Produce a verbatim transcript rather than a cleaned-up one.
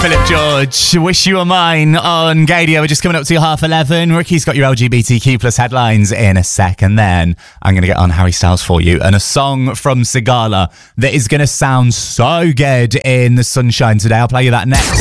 Philip George, Wish You Were Mine on Gadio. We're just coming up to half eleven. Ricky's got your L G B T Q plus headlines in a second. Then I'm going to get on Harry Styles for you and a song from Sigala that is going to sound so good in the sunshine today. I'll play you that next.